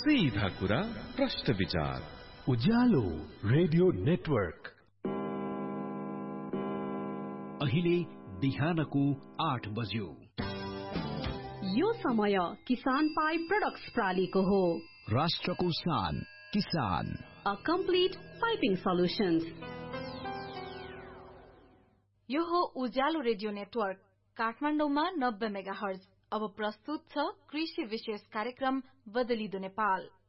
सीधा कुरा प्रश्न विचार उज्यालो रेडियो नेटवर्क अहिले बिहानको 8 बज्यो। यो समय किसान पाइप प्रोडक्ट्स प्रालीको हो। राष्ट्रको शान किसान, अ कम्प्लिट पाइपिङ सल्युशन्स। यो हो उज्यालो रेडियो नेटवर्क काठमाडौँमा 90 मेगाहर्ज। अब प्रस्तुत छ कृषि विशेष कार्यक्रम बदलिदो नेपाल।